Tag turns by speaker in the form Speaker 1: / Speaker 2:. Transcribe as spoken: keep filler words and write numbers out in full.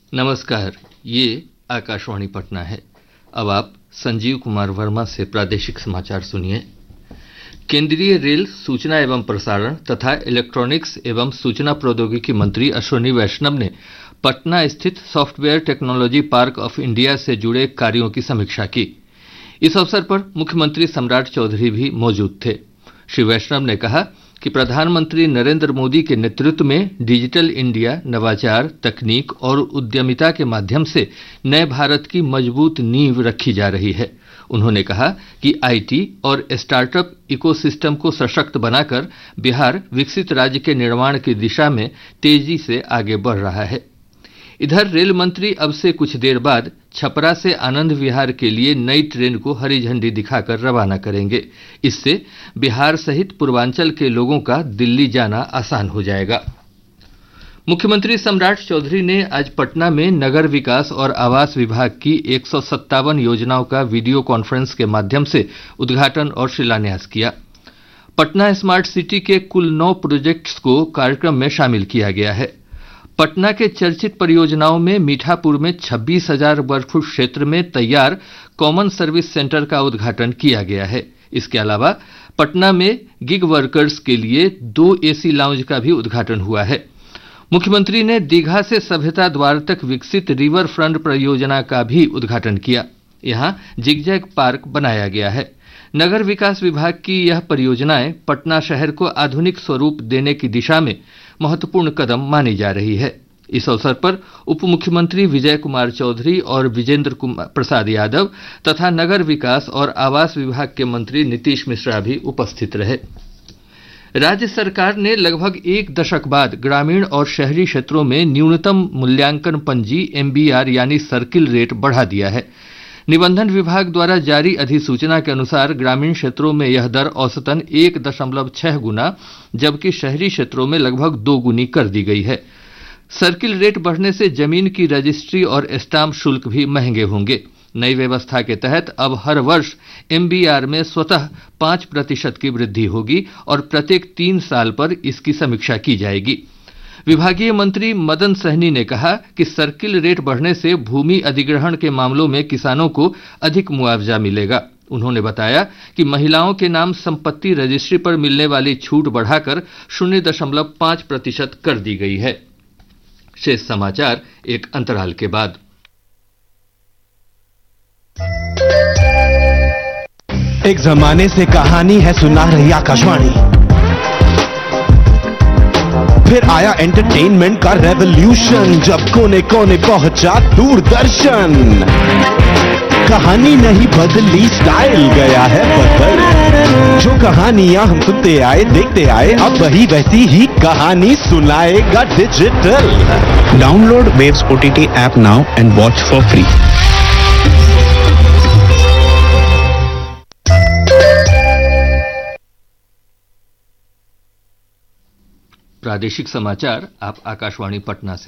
Speaker 1: नमस्कार, ये आकाशवाणी पटना है। अब आप संजीव कुमार वर्मा से प्रादेशिक समाचार सुनिए। केंद्रीय रेल, सूचना एवं प्रसारण तथा इलेक्ट्रॉनिक्स एवं सूचना प्रौद्योगिकी मंत्री अश्विनी वैष्णव ने पटना स्थित software technology park of India से जुड़े कार्यों की समीक्षा की। इस अवसर पर मुख्यमंत्री सम्राट चौधरी भी मौजूद थे। श्री वैष्णव ने कहा कि प्रधानमंत्री नरेंद्र मोदी के नेतृत्व में डिजिटल इंडिया, नवाचार, तकनीक और उद्यमिता के माध्यम से नए भारत की मजबूत नींव रखी जा रही है। उन्होंने कहा कि आईटी और स्टार्टअप इकोसिस्टम को सशक्त बनाकर बिहार विकसित राज्य के निर्माण की दिशा में तेजी से आगे बढ़ रहा है। इधर रेल मंत्री अब से कुछ देर बाद छपरा से आनंद विहार के लिए नई ट्रेन को हरी झंडी दिखाकर रवाना करेंगे। इससे बिहार सहित पूर्वांचल के लोगों का दिल्ली जाना आसान हो जाएगा। मुख्यमंत्री सम्राट चौधरी ने आज पटना में नगर विकास और आवास विभाग की एक सौ सत्तावन योजनाओं का वीडियो कॉन्फ्रेंस के माध्यम से उद्घाटन और शिलान्यास किया। पटना स्मार्ट सिटी के कुल नौ प्रोजेक्ट्स को कार्यक्रम में शामिल किया गया है। पटना के चर्चित परियोजनाओं में मीठापुर में छब्बीस हजार वर्ग फुट क्षेत्र में तैयार कॉमन सर्विस सेंटर का उद्घाटन किया गया है। इसके अलावा पटना में गिग वर्कर्स के लिए दो एसी लाउंज का भी उद्घाटन हुआ है। मुख्यमंत्री ने दीघा से सभ्यता द्वार तक विकसित रिवर फ्रंट परियोजना का भी उद्घाटन किया। यहां जिगजैग पार्क बनाया गया है। नगर विकास विभाग की यह परियोजनाएं पटना शहर को आधुनिक स्वरूप देने की दिशा में महत्वपूर्ण कदम मानी जा रही है। इस अवसर पर उप मुख्यमंत्री विजय कुमार चौधरी और विजेंद्र प्रसाद यादव तथा नगर विकास और आवास विभाग के मंत्री नीतीश मिश्रा भी उपस्थित रहे। राज्य सरकार ने लगभग एक दशक बाद ग्रामीण और शहरी क्षेत्रों में न्यूनतम मूल्यांकन पंजी एमबीआर यानी सर्किल रेट बढ़ा दिया है। निबंधन विभाग द्वारा जारी अधिसूचना के अनुसार ग्रामीण क्षेत्रों में यह दर औसतन एक दशमलव छह गुना जबकि शहरी क्षेत्रों में लगभग दो गुनी कर दी गई है। सर्किल रेट बढ़ने से जमीन की रजिस्ट्री और स्टाम्प शुल्क भी महंगे होंगे। नई व्यवस्था के तहत अब हर वर्ष एमबीआर में स्वतः पांच प्रतिशत की वृद्धि होगी और प्रत्येक तीन साल पर इसकी समीक्षा की जाएगी। विभागीय मंत्री मदन सहनी ने कहा कि सर्किल रेट बढ़ने से भूमि अधिग्रहण के मामलों में किसानों को अधिक मुआवजा मिलेगा। उन्होंने बताया कि महिलाओं के नाम संपत्ति रजिस्ट्री पर मिलने वाली छूट बढ़ाकर शून्य दशमलव पांच प्रतिशत कर दी गई है। शेष समाचार एक अंतराल के बाद।
Speaker 2: एक जमाने से कहानी है सुना रही आकाशवाणी, फिर आया एंटरटेनमेंट का रेवोल्यूशन जब कोने कोने पहुंचा दूरदर्शन। कहानी नहीं बदली, स्टाइल गया है बदल। जो कहानियां हम सुनते आए देखते आए अब वही वैसी ही कहानी सुनाएगा digital.
Speaker 3: Download waves OTT app now and watch for free.
Speaker 1: प्रादेशिक समाचार आप आकाशवाणी पटना से